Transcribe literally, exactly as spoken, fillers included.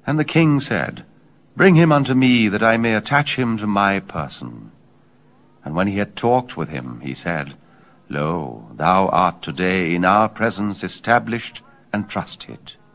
And the king said, Bring him unto me, that I may attach him to my person. And when he had talked with him, he said, Lo, thou art today in our presence established and trusted.